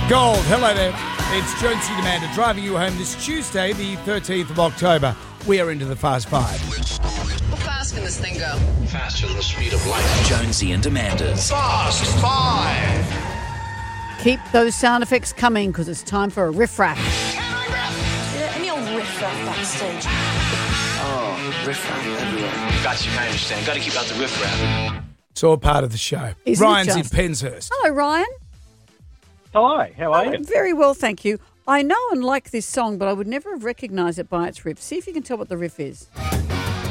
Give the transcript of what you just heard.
Gold, hello there. It's Jonesy Demander driving you home this Tuesday, the 13th of October. We are into the Fast Five. How fast can this thing go? Faster than the speed of light. Jonesy and Demander's Fast Five. Keep those sound effects coming because it's time for a riff-raff. Any old riff-raff backstage. Oh, riff-raff everywhere. Got you, I understand. Got to keep out the riff-raff. It's all part of the show. Isn't it Ryan's in just? Penshurst. Hello, Ryan. Hi, how are you? Very well, thank you. I know and like this song, but I would never have recognised it by its riff. See if you can tell what the riff is.